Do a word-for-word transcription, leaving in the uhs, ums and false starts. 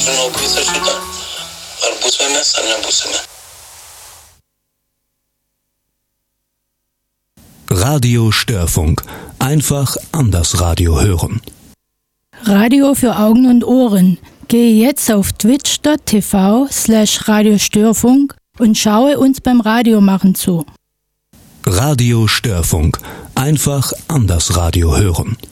Radio Störfunk. Einfach anders Radio hören. Radio für Augen und Ohren. Gehe jetzt auf twitch.tv slash radiostörfunk und schaue uns beim Radiomachen zu. Radio Störfunk. Einfach anders Radio hören.